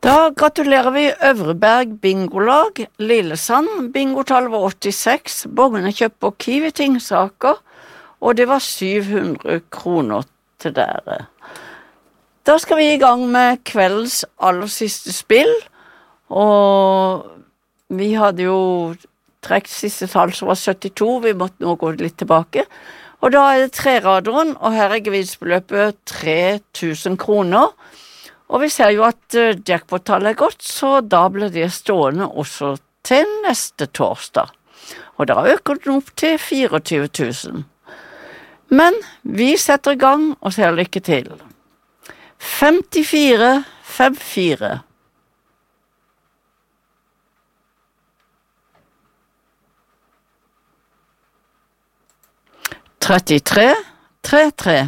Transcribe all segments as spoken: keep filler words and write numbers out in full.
Da gratulerer vi Øvreberg Bingolag, Lillesand. Bingotallet var åttiseks, Bogne kjøpt på Kiwi Tingsaker, og det var syv hundre kroner til dere. Da skal vi i gang med kveldens aller siste spill, og vi hadde jo trekt siste tall som var syttito, vi måtte nå gå litt tilbake. Og da er det treraderen, og her er gevinstbeløpet tre tusen kroner. Og vi ser jo at uh, jackpot-tallet er godt, så da blir det stående også til neste torsdag. Og da øker den opp til fireogtyve tusen. Men vi setter i gang og ser lykke til. femtifire femtifire. trettitre trettitre.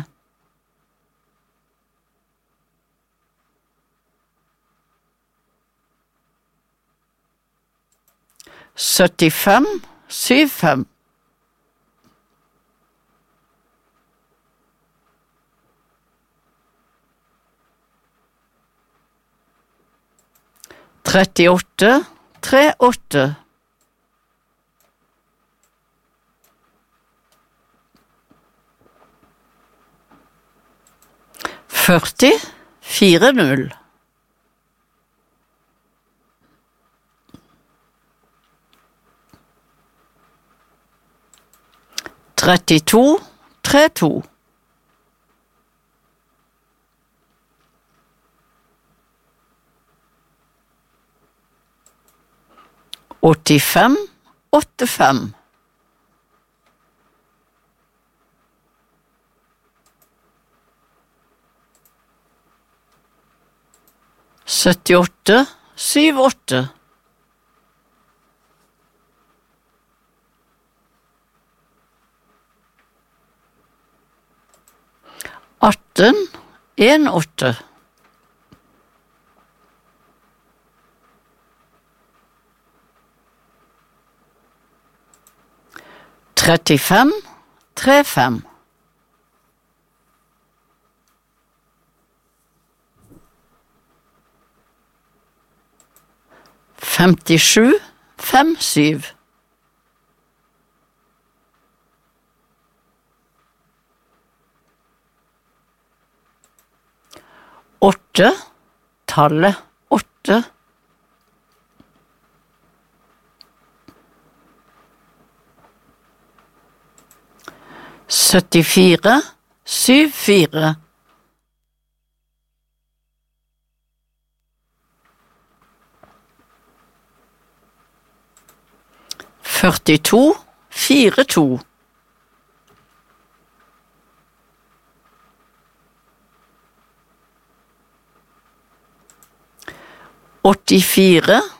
syttifem syttifem. trettiåtte trettiåtte. førti fire null. trettito trettito. åttifem åttifem. syttiåtte syttiåtte. atten åtte. trettifem trettifem. femtisju femtisju. åtte, tallet åtte. syttifire syttifire. førtito førtito. åttifire